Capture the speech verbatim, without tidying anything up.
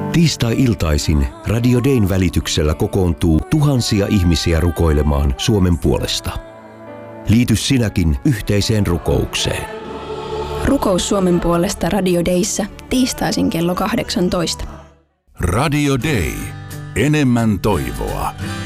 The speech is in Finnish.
Tiistai-iltaisin Radio Dayn välityksellä kokoontuu tuhansia ihmisiä rukoilemaan Suomen puolesta. Liity sinäkin yhteiseen rukoukseen. Rukous Suomen puolesta Radio Dayssä tiistaisin kello kahdeksantoista. Radio Day. Enemmän toivoa.